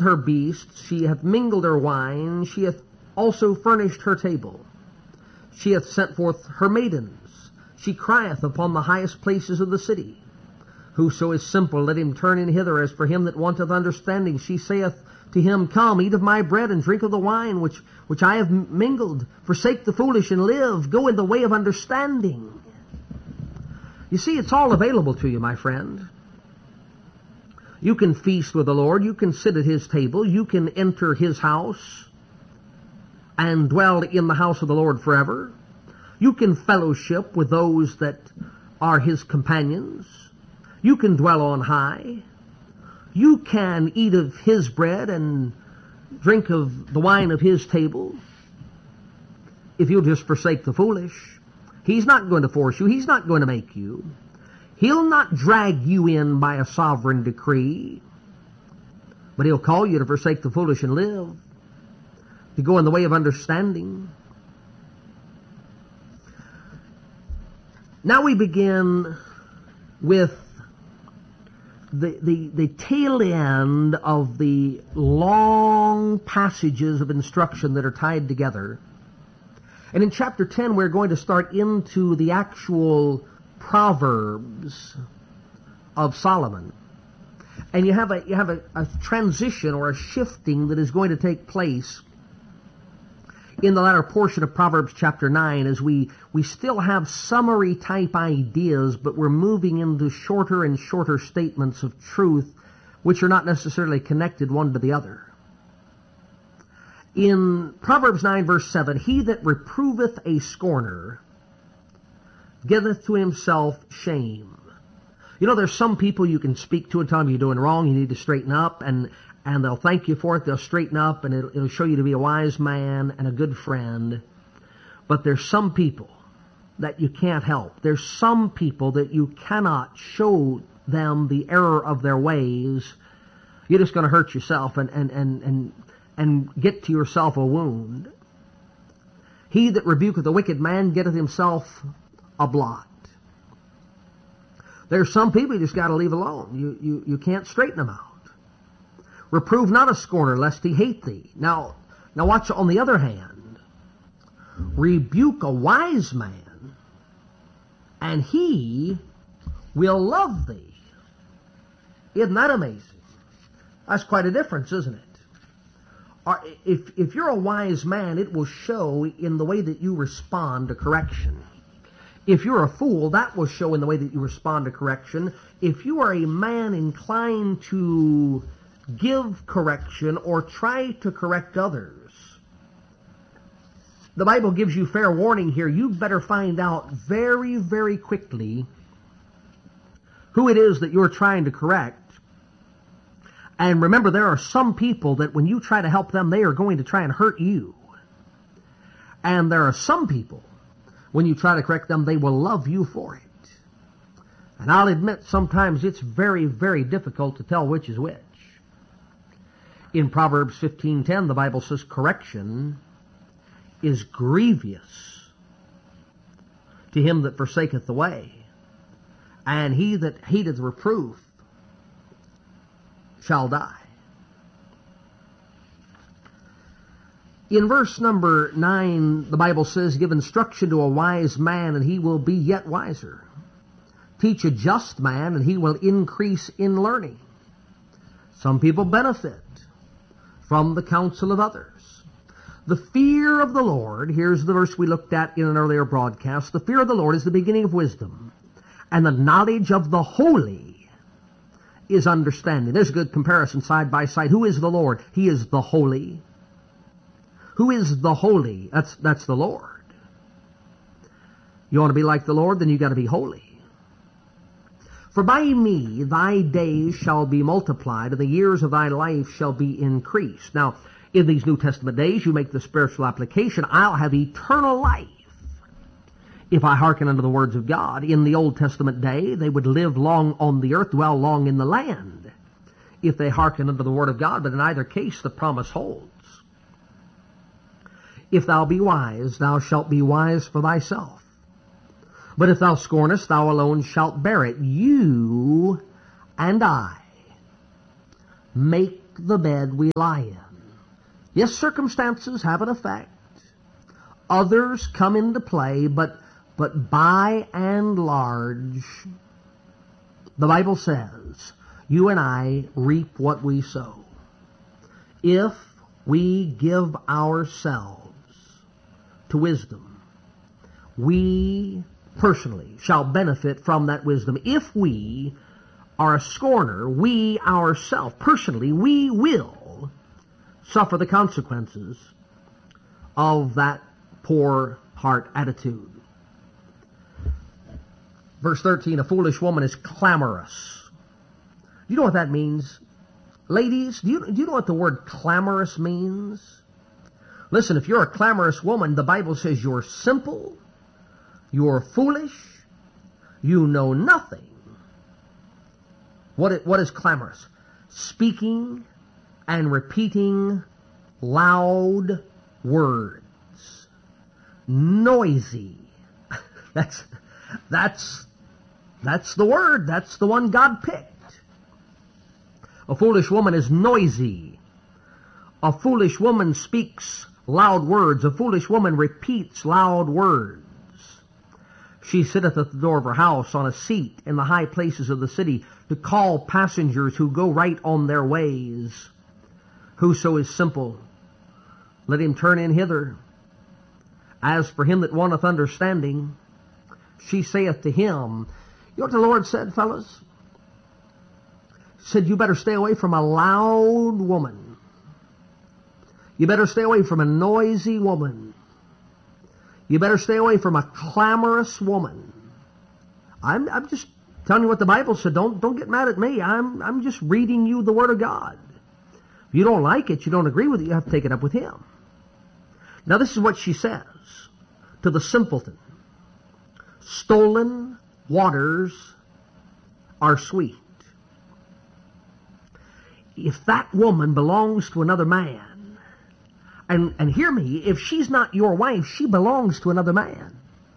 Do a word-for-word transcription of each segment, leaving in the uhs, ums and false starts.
filled her beasts, she hath mingled her wine, she hath also furnished her table. She hath sent forth her maidens, she crieth upon the highest places of the city. Whoso is simple, let him turn in hither. As for him that wanteth understanding, she saith to him, Come, eat of my bread, and drink of the wine which, which I have mingled. Forsake the foolish, and live. Go in the way of understanding. You see, it's all available to you, my friend. You can feast with the Lord. You can sit at His table. You can enter His house and dwell in the house of the Lord forever. You can fellowship with those that are His companions. You can dwell on high. You can eat of His bread and drink of the wine of His table if you'll just forsake the foolish. He's not going to force you. He's not going to make you. He'll not drag you in by a sovereign decree, but He'll call you to forsake the foolish and live, to go in the way of understanding. Now we begin with The, the, the tail end of the long passages of instruction that are tied together. And in chapter ten, we're going to start into the actual Proverbs of Solomon. And you have a, you have a, a transition or a shifting that is going to take place in the latter portion of Proverbs chapter nine, as we, we still have summary type ideas, but we're moving into shorter and shorter statements of truth, which are not necessarily connected one to the other. In Proverbs nine verse seven, He that reproveth a scorner giveth to himself shame. You know, there's some people you can speak to and tell them you're doing wrong, you need to straighten up, and And they'll thank you for it. They'll straighten up, and it'll, it'll show you to be a wise man and a good friend. But there's some people that you can't help. There's some people that you cannot show them the error of their ways. You're just going to hurt yourself and, and, and, and, and get to yourself a wound. He that rebuketh a wicked man getteth himself a blot. There's some people you just got to leave alone. You, you, you can't straighten them out. Reprove not a scorner, lest he hate thee. Now, now watch, on the other hand, rebuke a wise man, and he will love thee. Isn't that amazing? That's quite a difference, isn't it? Or if, if you're a wise man, it will show in the way that you respond to correction. If you're a fool, that will show in the way that you respond to correction. If you are a man inclined to give correction or try to correct others, the Bible gives you fair warning here. You better find out very, very quickly who it is that you're trying to correct. And remember, there are some people that when you try to help them, they are going to try and hurt you. And there are some people, when you try to correct them, they will love you for it. And I'll admit, sometimes it's very, very difficult to tell which is which. In Proverbs fifteen ten, the Bible says, correction is grievous to him that forsaketh the way, and he that hateth reproof shall die. In verse number nine, the Bible says, give instruction to a wise man, and he will be yet wiser. Teach a just man, and he will increase in learning. Some people benefit from the counsel of others. The fear of the Lord, here's the verse we looked at in an earlier broadcast, the fear of the Lord is the beginning of wisdom, and the knowledge of the holy is understanding. There's a good comparison side by side. Who is the Lord? He is the holy. Who is the holy? That's, that's the Lord. You want to be like the Lord? Then you got to be holy. For by me thy days shall be multiplied, and the years of thy life shall be increased. Now, in these New Testament days, you make the spiritual application, I'll have eternal life if I hearken unto the words of God. In the Old Testament day, they would live long on the earth, dwell long in the land, if they hearken unto the word of God. But in either case, the promise holds. If thou be wise, thou shalt be wise for thyself. But if thou scornest, thou alone shalt bear it. You and I make the bed we lie in. Yes, circumstances have an effect. Others come into play, but, but by and large, the Bible says, you and I reap what we sow. If we give ourselves to wisdom, we personally shall benefit from that wisdom. If we are a scorner, we ourselves, personally, we will suffer the consequences of that poor heart attitude. Verse thirteen, a foolish woman is clamorous. You know what that means? Ladies, do you, do you know what the word clamorous means? Listen, if you're a clamorous woman, the Bible says you're simple, you're foolish, you know nothing. What, what is clamorous? Speaking and repeating loud words. Noisy. That's, that's, that's the word. That's the one God picked. A foolish woman is noisy. A foolish woman speaks loud words. A foolish woman repeats loud words. She sitteth at the door of her house on a seat in the high places of the city to call passengers who go right on their ways. Whoso is simple, let him turn in hither. As for him that wanteth understanding, she saith to him. You know what the Lord said, fellas? He said, you better stay away from a loud woman. You better stay away from a noisy woman. You better stay away from a clamorous woman. I'm, I'm just telling you what the Bible said. Don't, don't get mad at me. I'm, I'm just reading you the Word of God. If you don't like it, you don't agree with it, you have to take it up with him. Now this is what she says to the simpleton. Stolen waters are sweet. If that woman belongs to another man, and, and hear me, if she's not your wife, she belongs to another man.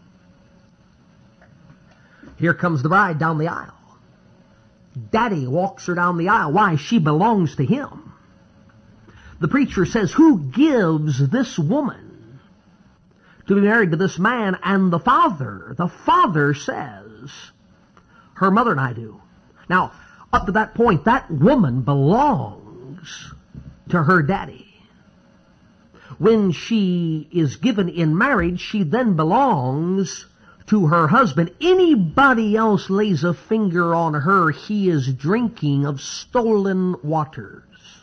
Here comes the bride down the aisle. Daddy walks her down the aisle. Why? She belongs to him. The preacher says, who gives this woman to be married to this man? And the father, the father says, her mother and I do. Now, up to that point, that woman belongs to her daddy. When she is given in marriage, she then belongs to her husband. Anybody else lays a finger on her, he is drinking of stolen waters.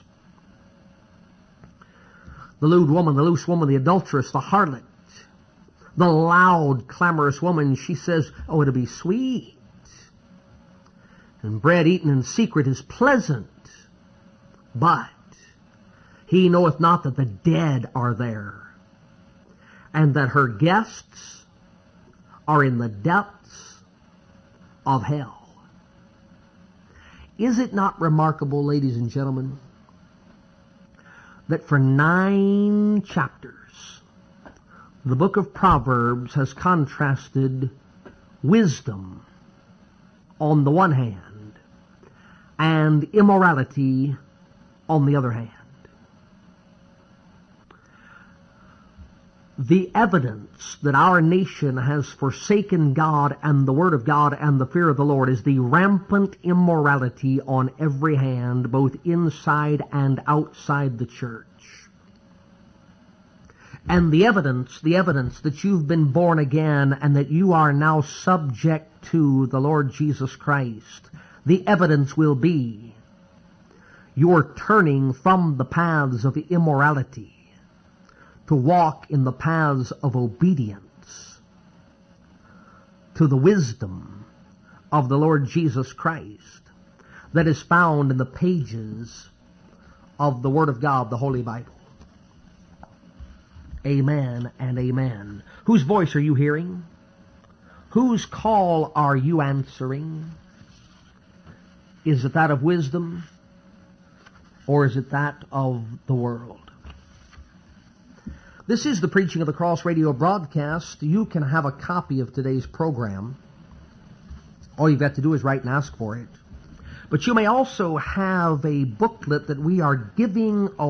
The lewd woman, the loose woman, the adulteress, the harlot, the loud, clamorous woman, she says, oh, it'll be sweet. And bread eaten in secret is pleasant. But he knoweth not that the dead are there, and that her guests are in the depths of hell. Is it not remarkable, ladies and gentlemen, that for nine chapters, the book of Proverbs has contrasted wisdom on the one hand and immorality on the other hand? The evidence that our nation has forsaken God and the Word of God and the fear of the Lord is the rampant immorality on every hand, both inside and outside the church. And the evidence, the evidence that you've been born again and that you are now subject to the Lord Jesus Christ, the evidence will be your turning from the paths of immorality to walk in the paths of obedience to the wisdom of the Lord Jesus Christ that is found in the pages of the Word of God, the Holy Bible. Amen and amen. Whose voice are you hearing? Whose call are you answering? Is it that of wisdom, or is it that of the world? This is the Preaching of the Cross radio broadcast. You can have a copy of today's program. All you've got to do is write and ask for it. But you may also have a booklet that we are giving away.